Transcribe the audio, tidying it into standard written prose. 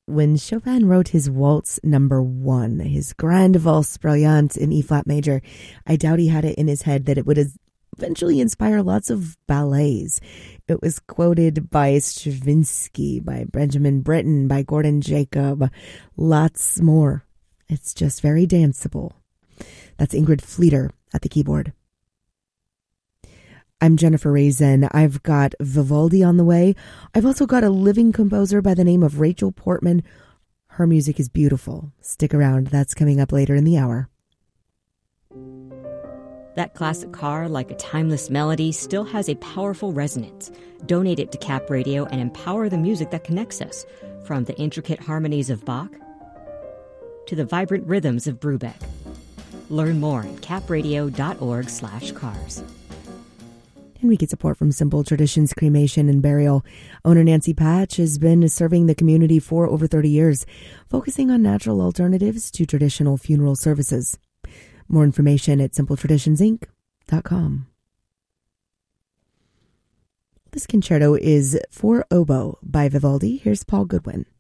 when Chopin wrote his Waltz Number 1, his Grande Valse Brilliante in E-flat major, I doubt he had it in his head that it would eventually inspire lots of ballets. It was quoted by Stravinsky, by Benjamin Britten, by Gordon Jacob, lots more. It's just very danceable. That's Ingrid Fleeter at the keyboard. I'm Jennifer Raisin. I've got Vivaldi on the way. I've also got a living composer by the name of Rachel Portman. Her music is beautiful. Stick around. That's coming up later in the hour. That classic car, like a timeless melody, still has a powerful resonance. Donate it to Cap Radio and empower the music that connects us, from the intricate harmonies of Bach to the vibrant rhythms of Brubeck. Learn more at capradio.org/cars. And we get support from Simple Traditions Cremation and Burial. Owner Nancy Patch has been serving the community for over 30 years, focusing on natural alternatives to traditional funeral services. More information at simpletraditionsinc.com. This concerto is for oboe by Vivaldi. Here's Paul Goodwin.